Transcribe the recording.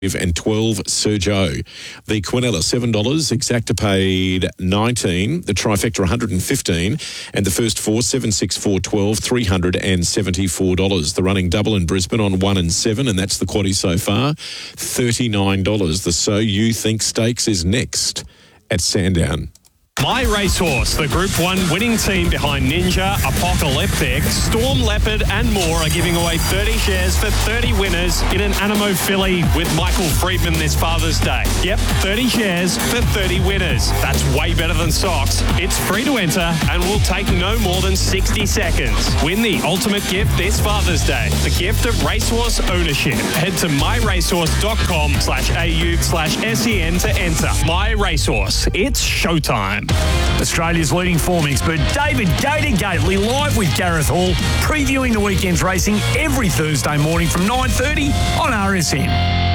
and 12 Sergio. The Quinella $7, Exacta paid $19, the Trifecta $115, and the first four 7, 6, 4, 12, $374. The running double in Brisbane on 1 and 7, and that's the quaddie so far, $39. The So You Think Stakes is next at Sandown. My Racehorse, the Group 1 winning team behind Ninja, Apocalyptic, Storm Leopard and more are giving away 30 shares for 30 winners in an Animo filly with Michael Friedman this Father's Day. Yep, 30 shares for 30 winners. That's way better than socks. It's free to enter and will take no more than 60 seconds. Win the ultimate gift this Father's Day, the gift of racehorse ownership. Head to myracehorse.com/au/SEN to enter. My Racehorse, it's showtime. Australia's leading form expert David Gator Gately live with Gareth Hall, previewing the weekend's racing every Thursday morning from 9:30 on RSN.